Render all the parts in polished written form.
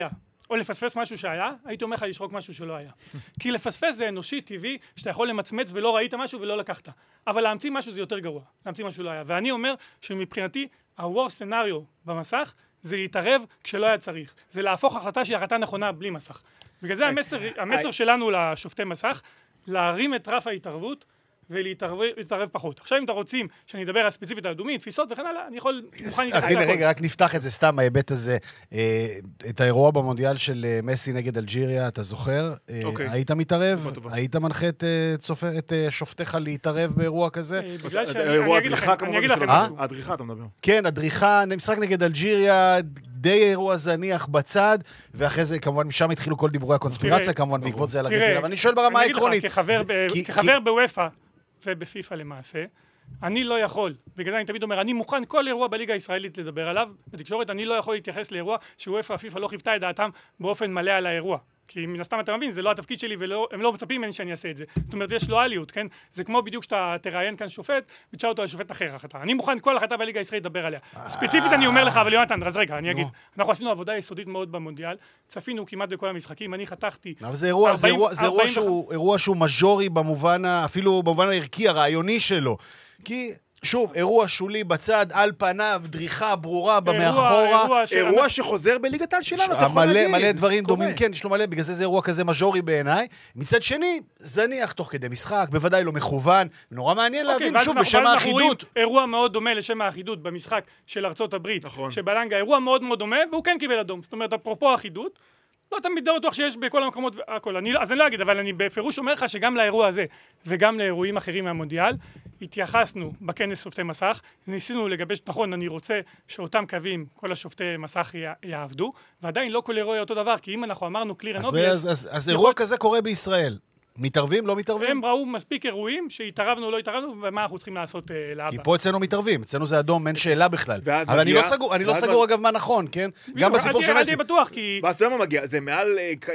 או לפספס משהו שהיה, הייתי אומר לך לשרוק משהו שלא היה. כי לפספס זה אנושי, טבעי, שאתה יכול למצמץ ולא ראית משהו ולא לקחת. אבל להמציא משהו זה יותר גרוע, להמציא משהו לא היה. ואני אומר שמבחינתי, ה-worst scenario במסך, זה להתערב כשלא היה צריך. זה להפוך החלטה שהיא החלטה נכונה בלי מסך. בגלל זה המסר שלנו לשופטי מסך, להרים את רף ההתערבות, ולהתערב פחות. עכשיו אם אתה רוצים שאני אדבר על ספציפית על אדומים, תפיסות וכן הלאה, אני יכול... אז הנה רגע, רק נפתח את זה סתם, ההיבט הזה, את האירוע במונדיאל של מסי נגד אלג'יריה, אתה זוכר? היית מתערב? היית מנחה את שופטיך להתערב באירוע כזה? אירוע הדריכה כמובן. הדריכה אתה מדבר. כן, הדריכה, משחק נגד אלג'יריה, די אירוע זניח בצד, ואחרי זה כמובן משם התחילו כל דיבורי הקונספירציה, כמובן בעקבות זה על ארגנטינה, אבל אני שואל ברמה העקרונית. כחבר בוופא ובפיפה למעשה, אני לא יכול, בגלל זה אני תמיד אומר, אני מוכן כל אירוע בליגה הישראלית לדבר עליו, בתקשורת אני לא יכול להתייחס לאירוע שוופא ופיפה לא חיוותה את דעתם באופן מלא על האירוע. כי מן הסתם אתה מבין, זה לא התפקיד שלי והם לא מצפים ממני שאני אעשה את זה. זאת אומרת, יש לואליות, כן? זה כמו בדיוק שאתה תראיין כאן שופט, ותשאל אותו על שופט אחר החלטה. אני מוכן כל החלטה בליגה הישראלית לדבר עליה. ספציפית אני אומר לך, אבל יונתן, אז רגע, אני אגיד, אנחנו עשינו עבודה יסודית מאוד במונדיאל, צפינו כמעט בכל המשחקים, אני חתכתי. אבל זה אירוע שהוא מז'ורי במובן, אפילו במובן הערכי, הרעיוני שלו. כי שוב, אירוע שולי בצד, על פניו, דריכה ברורה במאחורה. אירוע שחוזר בליגת העל שלנו, אתה יכול להגיד. מלא דברים דומים, כן, יש לו מלא, בגלל זה אירוע כזה מז'ורי בעיניי. מצד שני, זניח תוך כדי משחק, בוודאי לא מכוון, נורא מעניין להבין, שוב, בשם האחידות. אירוע מאוד דומה לשם האחידות במשחק של ארצות הברית, שבלנגה, אירוע מאוד מאוד דומה, והוא כן קיבל אדום. זאת אומרת, אפרופו האחידות, לא תמיד די בטוח שיש בכל המקומות והכל. אז אני לא אגיד, אבל אני בפירוש אומר לך שגם לאירוע הזה וגם לאירועים אחרים מהמונדיאל, התייחסנו בכנס שופטי מסך, ניסינו לגבש, נכון, אני רוצה שאותם קווים, כל השופטי מסך יעבדו, ועדיין לא כל אירוע אותו דבר, כי אם אנחנו אמרנו קליר אנד אובייס... אז אירוע כזה קורה בישראל. מתערבים, לא מתערבים? הם ראו מספיק אירועים שהתערבנו או לא התערבנו, ומה אנחנו צריכים לעשות להבא. כי פה אצלנו מתערבים, אצלנו זה אדום, אין שאלה בכלל. אבל אני לא סגור אגב מה נכון, כן? גם בסיפור של מסי. ואז אתה יודע מה מגיע? זה מעל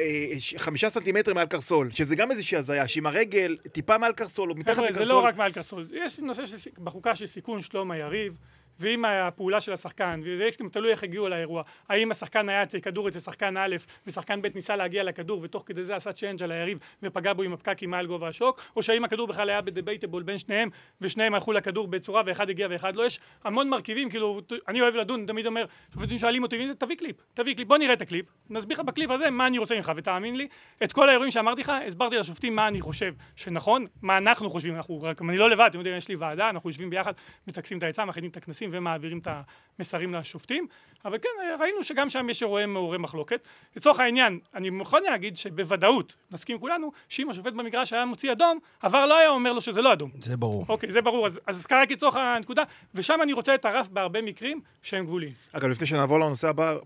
5 סנטימטר מעל קרסול, שזה גם איזושהי הזיה, שעם הרגל טיפה מעל קרסול, או מתחת לקרסול. זה לא רק מעל קרסול, יש נושא בחוקה של סיכון שלום היריב, ואם הפעולה של השחקן, וזה גם תלוי איך הגיעו לאירוע, האם השחקן היה אצל כדור אצל שחקן א' ושחקן ב' ניסה להגיע לכדור ותוך כדי זה עשה צ'יינג' על היריב ופגע בו עם הפקקים מעל גובה השוק, או שהאם הכדור בכלל היה בדבייטבול בין שניהם ושניהם הלכו לכדור בצורה ואחד הגיע ואחד לא. יש המון מרכיבים, כאילו אני אוהב לדון, תמיד אומר, שופטים שואלים אותי, תביא קליפ, בוא נראה את הקליפ, נסביר לך בקליפ הזה מה אני רוצה ממך, ותאמין לי, את כל האירועים שאמרתי לך, הסברתי לשופטים מה אני חושב שנכון, מה אנחנו חושבים, אני לא לבד, אתם יודעים, יש לי ועדה, אנחנו יושבים ביחד, מתקסים את העצה, מכינים את הכנסים ומעבירים את המסרים לשופטים, אבל כן, ראינו שגם שם יש אירועי מעוררי מחלוקת. לצורך העניין, אני מוכן להגיד שבוודאות, נסכים כולנו, שאם השופט במגרש היה מוציא אדום, עבר לא היה אומר לו שזה לא אדום. זה ברור. אוקיי, זה ברור. אז כרגע לצורך הנקודה, ושם אני רוצה את הרף בהרבה מקרים שהם גבוליים. אגב, לפני שנעבור לנושא הבא,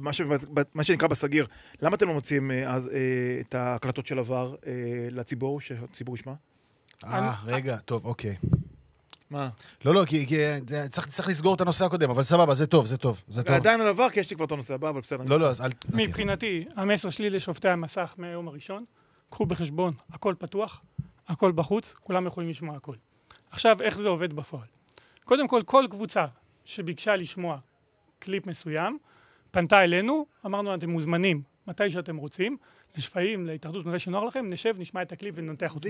מה שנקרא בסגיר, למה אתם לא מוצאים את ההקלטות של עבר לציבור, שהציבור ישמע? רגע, טוב, אוקיי. מה? לא, כי צריך לסגור את הנושא הקודם, אבל סבבה, זה טוב. עדיין על עבר, כי יש לי כבר את הנושא הבא, אבל בסדר. לא, אז מבחינתי, המסר שלי לשופטי המסך מהיום הראשון, קחו בחשבון, הכל פתוח, הכל בחוץ, כולם יכולים לשמוע הכל. עכשיו, איך זה עובד בפועל? קודם כל קבוצה שביקשה לשמוע קליפ מסוים, פנתה אלינו, אמרנו, אתם מוזמנים, מתי שאתם רוצים, לשפעים, להתאחדות, מתי שנוח לכם, נשב, נשמע את הקליפ וננתח אותו.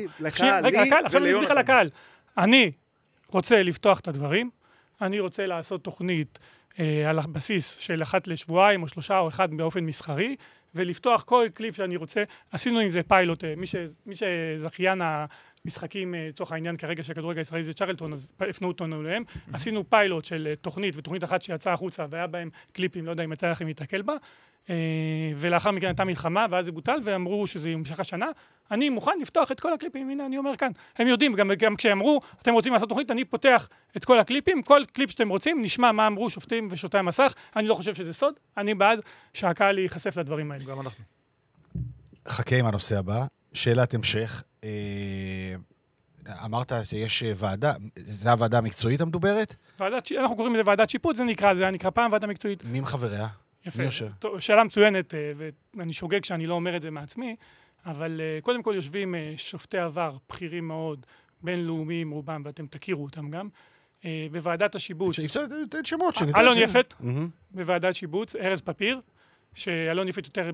לקהל, אני רוצה לפתוח את הדברים, אני רוצה לעשות תוכנית על הבסיס של 1 לשבועיים או 3 או 1 באופן מסחרי, ולפתוח כל קליפ שאני רוצה. עשינו עם זה פיילוט, מי שזכיין המשחקים, צורך העניין כרגע שהכדורגל הישראלי זה צ'רלטון, אז הפנו אותנו אליהם. עשינו פיילוט של תוכנית, ותוכנית אחת שיצאה החוצה, והיה בהם קליפים, לא יודע אם יצא לכם להתקל בה, ולאחר מכן הייתה מלחמה, ואז זה בוטל, ואמרו שזה ימשך השנה. אני מוכן לפתוח את כל הקליפים, הנה אני אומר כאן. הם יודעים, גם כשאמרו, אתם רוצים לעשות תוכנית, אני פותח את כל הקליפים, כל קליפ שאתם רוצים, נשמע מה אמרו שופטים ושופטי המסך. אני לא חושב שזה סוד, אני בעד שהקהל ייחשף לדברים האלה. גם אנחנו. חכה עם הנושא הבא, שאלת המשך. אמרת שיש ועדה, זה הוועדה המקצועית המדוברת? אנחנו קוראים לזה ועדת שיפוט, זה נקרא פעם ועדה מקצועית. מי מחבריה? יפה. שאלה מצוינת, ואני שוגג שאני לא אומר את זה מעצמי, אבל קודם כל יושבים שופטי עבר, בכירים מאוד, בינלאומיים רובם, ואתם תכירו אותם גם, בוועדת השיבוץ. אפשר לתת שמות. אלון יפת, בוועדת שיבוץ, ארז פפיר, שאלון יפית יותר